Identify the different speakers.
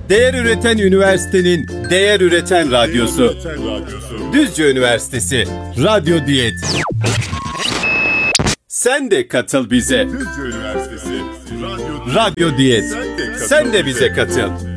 Speaker 1: Değer üreten üniversitenin değer üreten radyosu. Düzce Üniversitesi Radyo Diyet. Sen de katıl bize. Düzce Üniversitesi Radyo Diyet. Sen de bize katıl.